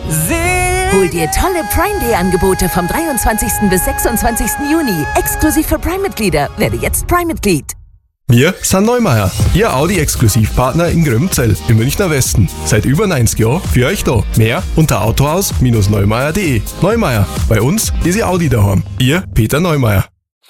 Hol dir tolle Prime Day Angebote vom 23. bis 26. Juni. Exklusiv für Prime-Mitglieder. Werde jetzt Prime-Mitglied. Wir sind Neumeier, Ihr Audi-Exklusivpartner in Grömzell im Münchner Westen. Seit über 90 Jahren für euch da. Mehr unter autohaus-neumeier.de. Neumeier, bei uns ist Ihr Audi daheim. Ihr Peter Neumeier.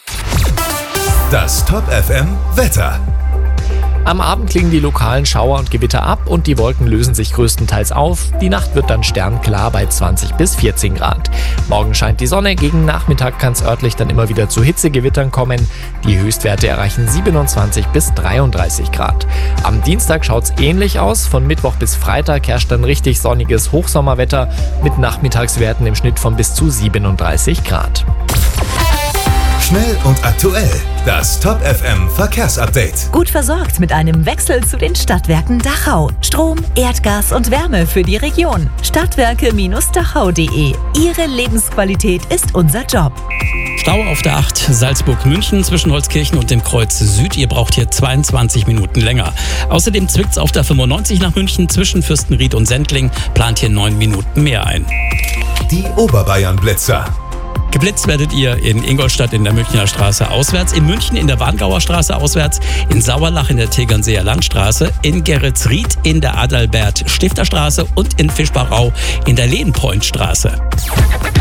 Das Top FM Wetter. Am Abend klingen die lokalen Schauer und Gewitter ab und die Wolken lösen sich größtenteils auf. Die Nacht wird dann sternklar bei 20 bis 14 Grad. Morgen scheint die Sonne, gegen Nachmittag kann es örtlich dann immer wieder zu Hitzegewittern kommen. Die Höchstwerte erreichen 27 bis 33 Grad. Am Dienstag schaut es ähnlich aus. Von Mittwoch bis Freitag herrscht dann richtig sonniges Hochsommerwetter mit Nachmittagswerten im Schnitt von bis zu 37 Grad. Schnell und aktuell. Das Top FM Verkehrsupdate. Gut versorgt mit einem Wechsel zu den Stadtwerken Dachau. Strom, Erdgas und Wärme für die Region. Stadtwerke-dachau.de. Ihre Lebensqualität ist unser Job. Stau auf der 8 Salzburg-München zwischen Holzkirchen und dem Kreuz Süd. Ihr braucht hier 22 Minuten länger. Außerdem zwickt's auf der 95 nach München zwischen Fürstenried und Sendling. Plant hier 9 Minuten mehr ein. Die Oberbayern-Blitzer. Geblitzt werdet ihr in Ingolstadt in der Münchner Straße auswärts, in München in der Warngauer Straße auswärts, in Sauerlach in der Tegernseer Landstraße, in Geretsried in der Adalbert-Stifter Straße und in Fischbachau in der Lehnpointstraße.